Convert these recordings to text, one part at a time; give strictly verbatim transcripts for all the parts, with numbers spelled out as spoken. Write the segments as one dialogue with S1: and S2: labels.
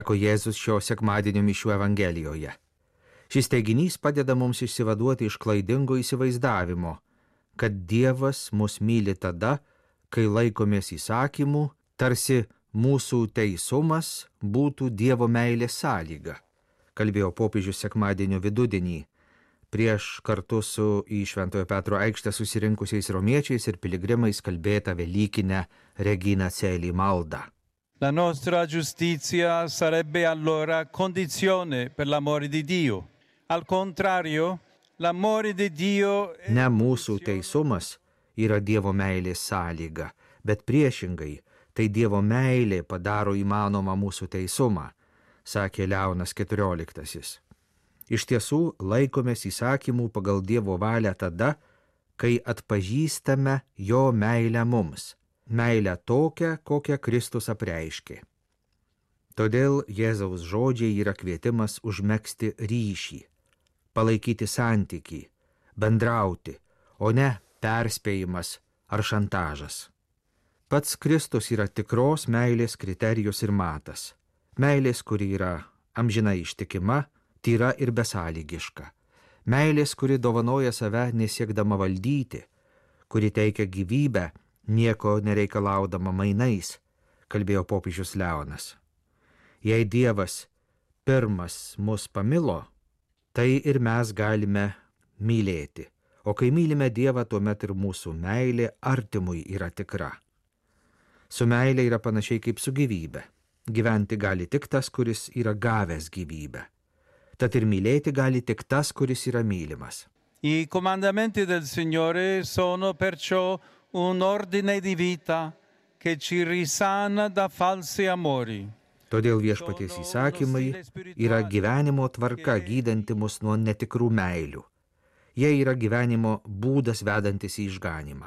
S1: sako Jėzus šio sekmadienio mišių Evangelijoje. Šis teiginys padeda mums išsivaduoti iš klaidingo įsivaizdavimo, kad Dievas mus myli tada, kai laikomės įsakymų, tarsi mūsų teisumas būtų Dievo meilės sąlyga, kalbėjo popiežius sekmadienio vidudienį, prieš kartu su į Šventojo Petro aikštę susirinkusiais romiečiais ir piligrimais kalbėtą Velykinę Regina Coeli maldą.
S2: La nostra giustizia sarebbe allora condizione per l'amore di Dio. Al contrario, l'amore di Dio è...
S1: Ne mūsų teisumas yra Dievo meilės sąlyga, bet priešingai, tai Dievo meilė padaro įmanomą mūsų teisumą, sakė Leonas keturioliktasis. Iš tiesų, laikomės įsakymų pagal Dievo valią tada, kai atpažįstame jo meilę mums, meilę tokią, kokią Kristus apreiškė. Todėl Jėzaus žodžiai yra kvietimas užmegzti ryšį, palaikyti santykį, bendrauti, o ne perspėjimas ar šantažas. Pats Kristus yra tikros meilės kriterijus ir matas. Meilės, kuri yra amžinai ištikima, tyra ir besąlygiška. Meilės, kuri dovanoja save nesiekdama valdyti, kuri teikia gyvybę, nieko nereikalaudama mainais, kalbėjo popiežius Leonas. Jei Dievas pirmas mus pamilo, tai ir mes galime mylėti, o kai mylime Dievą, tuomet ir mūsų meilė artimui yra tikra. Su meilė yra panašiai kaip su gyvybe. Gyventi gali tik tas, kuris yra gavęs gyvybę. Tad ir mylėti gali tik tas, kuris yra mylimas.
S2: I comandamenti del Signore sono perciò un ordine di vita che ci risana da falsi amori.
S1: Todėl viešpaties įsakymai yra gyvenimo tvarka gydanti mus nuo netikrų meilių. Jie yra gyvenimo būdas vedantis į išganimą.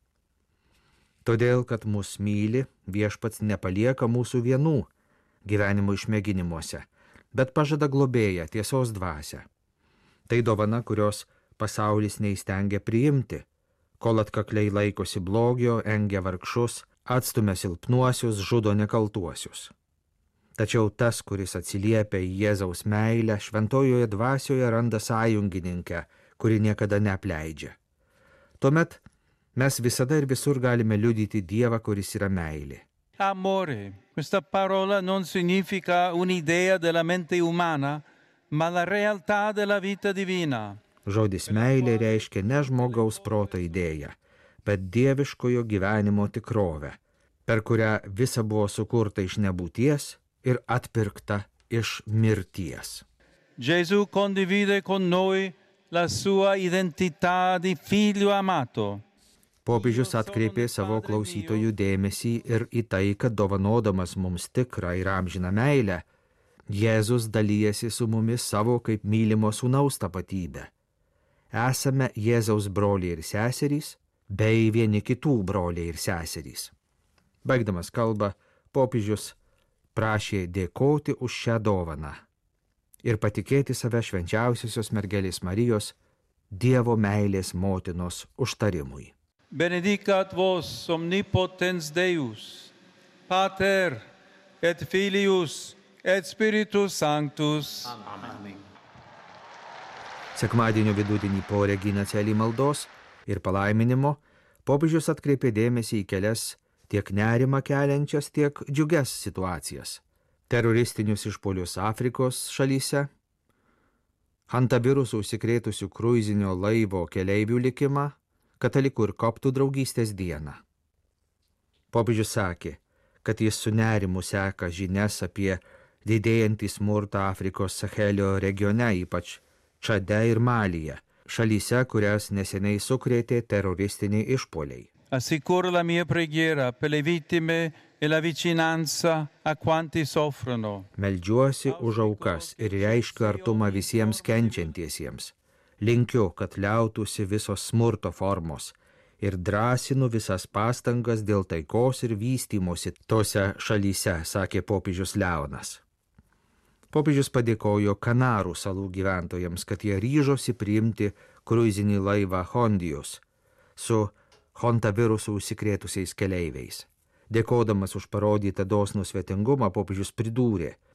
S1: Todėl, kad mus myli, viešpats nepalieka mūsų vienų gyvenimo išmėginimuose, bet pažada globėją, tiesos dvasią. Tai dovana, kurios pasaulis neįstengia priimti, kol atkakliai laikosi blogio, engia vargšus, atstumia silpnuosius, žudo nekaltuosius. Tačiau tas, kuris atsiliepia į Jėzaus meilę, šventojoje dvasioje randa sąjungininkę, kuri niekada neapleidžia. Tuomet mes visada ir visur galime liudyti Dievą, kuris yra meilė.
S2: Amore, questa parola non significa un'idea della mente umana, ma la realtà della vita divina.
S1: Žodis meilė reiškia ne žmogaus proto idėją, bet dieviškojo gyvenimo tikrovę, per kurią visa buvo sukurta iš nebūties ir atpirkta iš mirties.
S2: Gesù condivide con noi la sua identità di figlio amato.
S1: Popiežius atkreipė savo klausytojų dėmesį ir į tai, kad dovanodamas mums tikrą ir amžiną meilę, Jėzus dalyjasi su mumis savo kaip mylimo sūnaus tapatybę. Esame Jėzaus broliai ir seserys, bei vieni kitų broliai ir seserys. Baigdamas kalbą, popiežius prašė dėkoti už šią dovaną ir patikėti save švenčiausiosios mergelės Marijos, Dievo meilės motinos užtarimui.
S2: Benedicat vos omnipotens Deus, Pater et Filius et Spiritus Sanctus.
S3: Amen.
S1: Sekmadienio vidudienį po Regina Coeli maldos ir palaiminimo popiežius atkreipė dėmesį į kelias tiek nerimą keliančias, tiek džiugias situacijas. Teroristinius išpuolius Afrikos šalyse, hantavirusų užsikrėtusių kruizinio laivo keleivių likimą, katalikų ir koptų draugystės dieną. Popiežius sakė, kad jis su nerimu seka žinias apie didėjantį smurtą Afrikos Sahelio regione, ypač Čade ir Malyje, šalyse, kurias neseniai sukrėtė teroristiniai išpuoliai.
S2: Assicuro la mia preghiera per le vittime e la vicinanza a quanti soffrono.
S1: Meldžiuosi už aukas ir reiškiu artumą visiems kenčiantiesiems. Linkiu, kad liautųsi visos smurto formos ir drąsinu visas pastangas dėl taikos ir vystymosi tose šalyse, sakė popiežius Leonas. Popiežius padėkojo Kanarų salų gyventojams, kad jie ryžosi priimti kruizinį laivą Hondijus su hontavirusu užsikrėtusiais keleiviais. Dėkodamas už parodytą dosnų svetingumą, popiežius pridūrė,